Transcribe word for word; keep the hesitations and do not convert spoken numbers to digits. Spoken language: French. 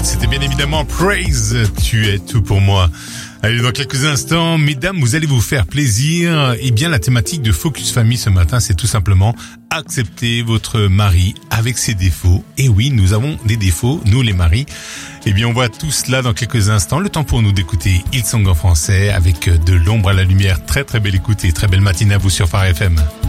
C'était bien évidemment Praise, tu es tout pour moi. Allez, dans quelques instants, mesdames, vous allez vous faire plaisir. Eh bien, la thématique de Focus Famille ce matin, c'est tout simplement accepter votre mari avec ses défauts. Et oui, nous avons des défauts, nous les maris. Eh bien, on voit tout cela dans quelques instants. Le temps pour nous d'écouter Hillsong en français avec de l'ombre à la lumière. Très très belle écoute et très belle matinée à vous sur Phare F M.